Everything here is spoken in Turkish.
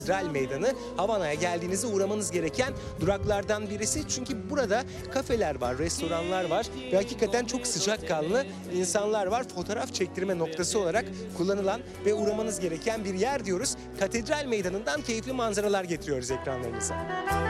Katedral Meydanı, Havana'ya geldiğinizde uğramanız gereken duraklardan birisi. Çünkü burada kafeler var, restoranlar var ve hakikaten çok sıcakkanlı insanlar var. Fotoğraf çektirme noktası olarak kullanılan ve uğramanız gereken bir yer diyoruz. Katedral Meydanı'ndan keyifli manzaralar getiriyoruz ekranlarınıza.